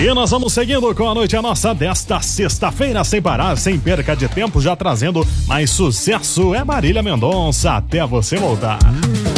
E nós vamos seguindo com a Noite é Nossa desta sexta-feira, sem parar, sem perca de tempo, já trazendo mais sucesso. É Marília Mendonça, até você voltar.